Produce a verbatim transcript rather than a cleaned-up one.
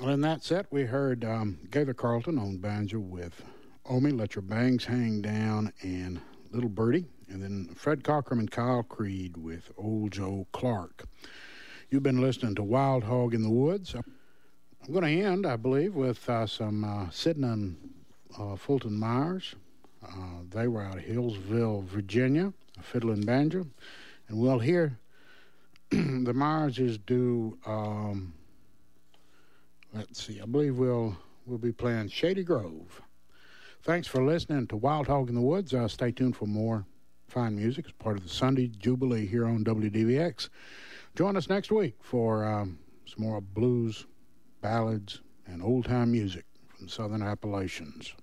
Well, in that set, we heard um, Gaither Carlton on banjo with Omi, Let Your Bangs Hang Down, and Little Birdie. And then Fred Cockrum and Kyle Creed with Old Joe Clark. You've been listening to Wild Hog in the Woods. I'm going to end, I believe, with uh, some uh, Sidney and uh, Fulton Myers. Uh, they were out of Hillsville, Virginia, a fiddle and banjo. And we'll hear the Myerses do, um, let's see, I believe we'll we'll be playing Shady Grove. Thanks for listening to Wild Hog in the Woods. Uh, stay tuned for more fine music as part of the Sunday Jubilee here on W D V X. Join us next week for um, some more blues, ballads, and old-time music from Southern Appalachians.